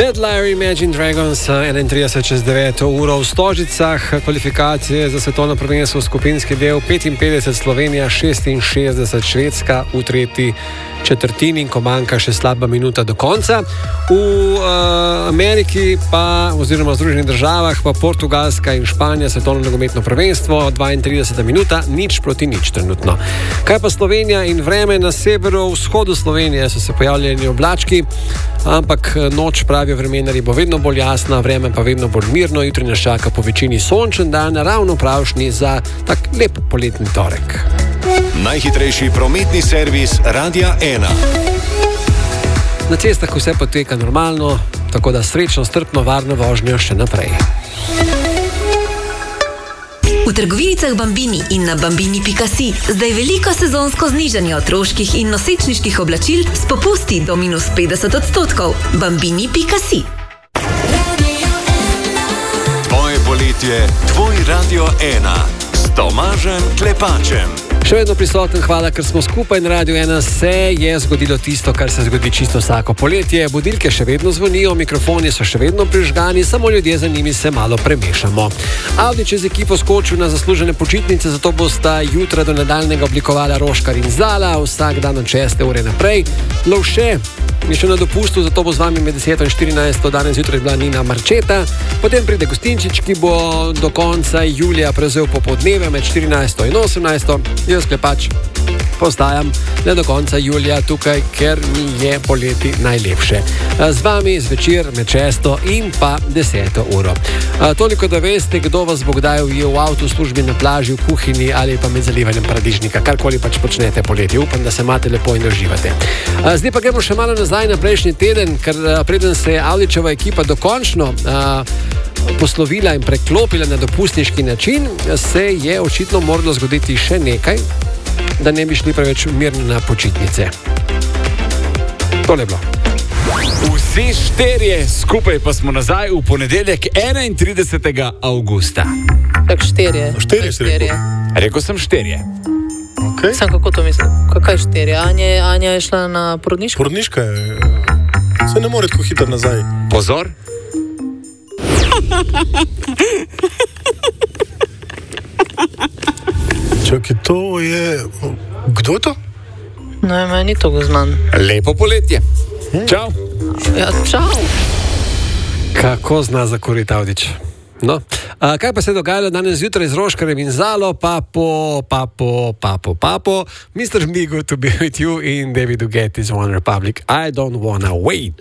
Bad Liar, Imagine Dragons, 31:09 v Stožicah, kvalifikacije za svetovno prvenstvo v skupinski del, 55 Slovenija, 66 Švedska v tretji četrtini, ko manjka še slaba minuta do konca. V Ameriki pa, oziroma v Združenih državah, pa Portugalska in Španija svetovno nogometno prvenstvo, 32 minuta, 0:0 trenutno. Kaj pa Slovenija in vreme? Na severovzhodu Slovenije so se pojavljeni oblački, ampak noč, pravijo vremenarji, bo vedno bolj jasna, vreme pa vedno bolj mirno. Jutri nas čaka po večini sončen dan, ravno pravšnji za tak lep poletni torek. Najhitrejši prometni servis Radia 1. Na cestah vse poteka normalno, tako da srečno, strpno, varno vožnjo še naprej. V trgovinicah Bambini in na bambini.si zdaj veliko sezonsko znižanje otroških in nosečniških oblačil s popusti do -50%. Bambini.si. Tvoje poletje, tvoj Radio 1 s Tomažem Klepačem. Še vedno prisoten, hvala, ker smo skupaj na Radiu 1. Se je zgodilo tisto, kar se zgodi čisto vsako poletje. Budilke še vedno zvonijo, mikrofoni so še vedno prižgani, samo ljudje za njimi se malo premešamo. Avdić je z ekipo skočil na zaslužene počitnice, zato bosta jutra do nadaljnega oblikovala Roškar in Zala, vsak dan od 6. ure naprej. Lovše je še na dopustu, zato bo z vami med 10 in 14. danes zjutraj bila Nina Marčeta. Potem pride Gostinčič, ki bo do konca julija prevzel popoldneve med 14. in 18. Jaz Klepač postajam le do konca julija tukaj, ker mi je poleti najlepše. Z vami zvečer med 6. in pa 10. uro. Toliko, da veste, kdo vas bo kdaj ujel v avtu, v službi, na plaži, v kuhinji ali pa med zalivanjem paradižnika. Karkoli pač počnete poleti. Upam, da se imate lepo in uživate. Zdaj pa gremo še malo nazaj na prejšnji teden, ker preden se je Avdićeva ekipa dokončno poslovila in preklopila na dopustniški način, se je očitno moralo zgoditi še nekaj, da ne bi šli preveč mirno na počitnice. Tole je bilo. Vsi štirje skupaj pa smo nazaj v ponedeljek 31. avgusta. Tako štirje. Štirje. Rekel sem štirje. Okay. Sam kako to mislim? Kaj štirje? Anja je šla na porodniško? Porodniška je. Se ne more tako hitro nazaj. Pozor. Čakaj, to je... Kdo je to? Ne, meni to go znan. Lepo poletje. Čau. Ja, čau. Kako zna zakoriti Avdić? No, kaj pa se je dogajalo danes zjutraj z Roškarjem in Zalo? Papo, Mr. Migo to be with you in David Ugetti's One Republic. I don't wanna wait.